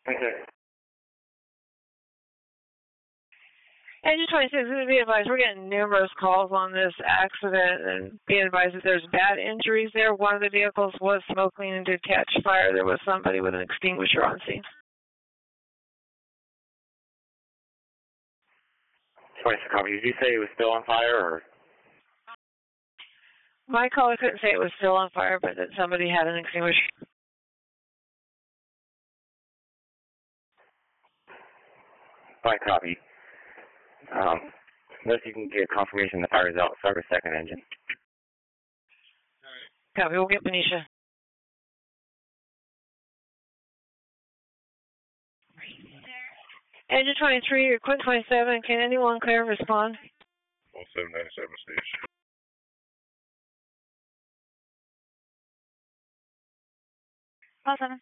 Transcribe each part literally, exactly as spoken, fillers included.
Okay. Engine twenty-six, be advised, we're getting numerous calls on this accident, and be advised that there's bad injuries there. One of the vehicles was smoking and did catch fire. There was somebody with an extinguisher on scene. twenty-six copy. Did you say it was still on fire, or? My caller couldn't say it was still on fire, but that somebody had an extinguisher. Fine copy. Um, unless you can get confirmation the fire is out, start a second engine. Copy, we'll get Benicia. Engine twenty-three, or Quint twenty-seven, can anyone clear and respond? one seven nine seven station. one seven.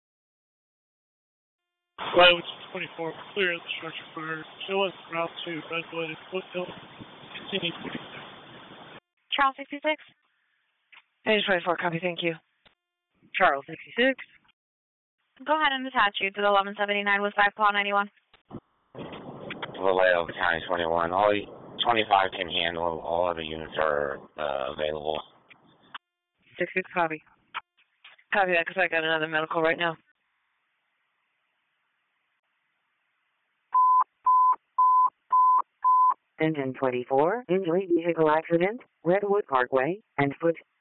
Flight twenty-four, clear of the structure fire. Show us route to Redwood and Foothill. Continue to be there. Charles sixty-six. Engine twenty-four, copy, thank you. Charles sixty-six. Go ahead and attach you to the eleven seventy-nine with five call ninety-one. Vallejo County twenty-one. All twenty-five can handle. All other units are uh, available. six six, copy. Copy that, because I got another medical right now. Engine twenty-four, injury vehicle accident, Redwood Parkway, and Foot